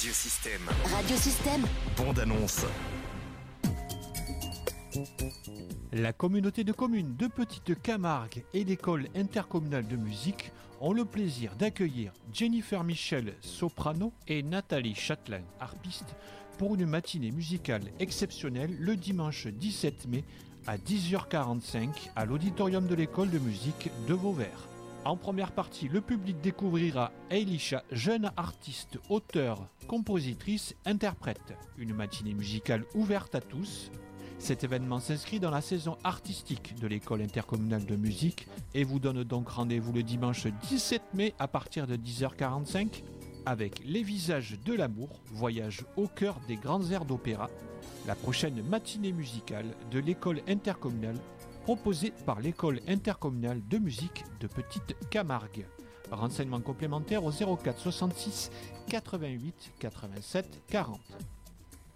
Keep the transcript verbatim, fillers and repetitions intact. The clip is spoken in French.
Radiosystème. Radiosystème. Bande annonce. La communauté de communes de Petite Camargue et l'école intercommunale de musique ont le plaisir d'accueillir Jennifer Michel, soprano, et Nathalie Châtelain, harpiste, pour une matinée musicale exceptionnelle le dimanche dix-sept mai à dix heures quarante-cinq à l'auditorium de l'école de musique de Vauvert. En première partie, le public découvrira Elisha, jeune artiste, auteure, compositrice, interprète. Une matinée musicale ouverte à tous. Cet événement s'inscrit dans la saison artistique de l'école intercommunale de musique et vous donne donc rendez-vous le dimanche dix-sept mai à partir de dix heures quarante-cinq avec Les Visages de l'amour, voyage au cœur des grands airs d'opéra, la prochaine matinée musicale de l'école intercommunale proposée par l'école intercommunale de musique de Petite Camargue. Renseignements complémentaires au zéro quatre soixante-six quatre-vingt-huit quatre-vingt-sept quarante.